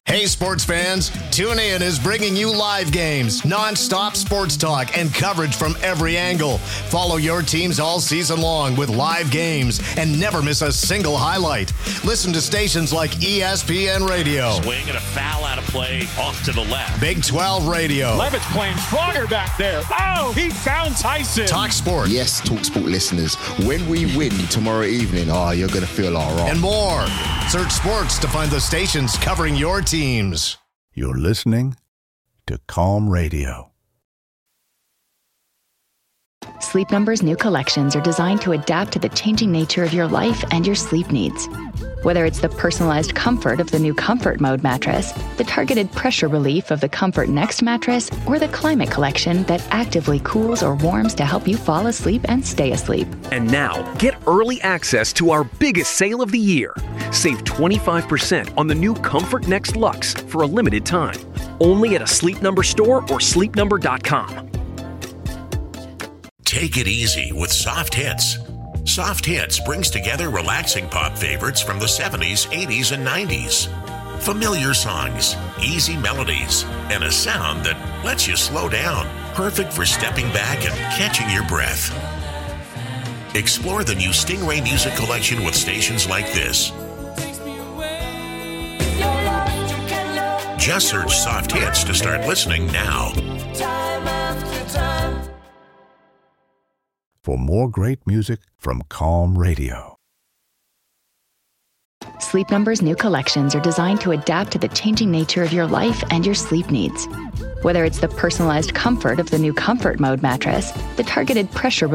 Hey, sports fans, TuneIn is bringing you live games, non-stop sports talk, and coverage from every angle. Follow your teams all season long with live games and never miss a single highlight. Listen to stations like ESPN Radio. Swing and a foul out of play off to the left. Big 12 Radio. Levitt's playing stronger back there. Oh, he found Tyson. Talk Sport. Yes, Talk Sport listeners, when we win tomorrow evening, you're going to feel all right. And more. Search sports to find the stations covering your teams. You're listening to Calm Radio. Sleep Number's new collections are designed to adapt to the changing nature of your life and your sleep needs. Whether it's the personalized comfort of the new Comfort Mode mattress, the targeted pressure relief of the Comfort Next mattress, or the Climate Collection that actively cools or warms to help you fall asleep and stay asleep. And now, get early access to our biggest sale of the year. Save 25% on the new Comfort Next Luxe for a limited time. Only at a Sleep Number store or sleepnumber.com. Take it easy with Soft Hits. Soft Hits brings together relaxing pop favorites from the 70s, 80s, and 90s. Familiar songs, easy melodies, and a sound that lets you slow down. Perfect for stepping back and catching your breath. Explore the new Stingray Music Collection with stations like this. Just search Soft Hits to start listening now. For more great music from Calm Radio. Sleep Number's new collections are designed to adapt to the changing nature of your life and your sleep needs. Whether it's the personalized comfort of the new Comfort Mode mattress, the targeted pressure